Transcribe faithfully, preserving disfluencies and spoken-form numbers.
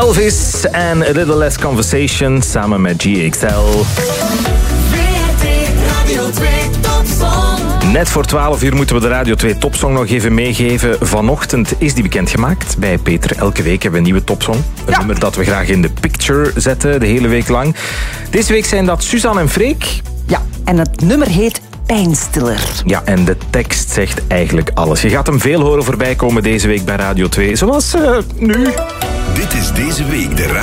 Elvis en A Little Less Conversation samen met G X L. Net voor twaalf uur moeten we de Radio twee Topsong nog even meegeven. Vanochtend is die bekendgemaakt bij Peter. Elke week hebben we een nieuwe Topsong. Een ja. nummer dat we graag in de picture zetten de hele week lang. Deze week zijn dat Suzanne en Freek. Ja, en het nummer heet Pijnstiller. Ja, en de tekst zegt eigenlijk alles. Je gaat hem veel horen voorbij komen deze week bij Radio twee. Zoals uh, nu. Dit is deze week de Radio